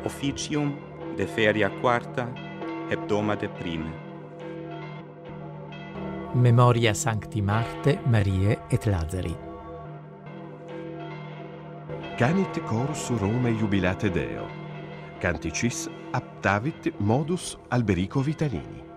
officium de feria quarta, hebdomade prime. Memoria Sancti Marte, Marie et Lazari. Canit chorus Rome jubilate Deo. Canticis aptavit modus Alberico Vitalini.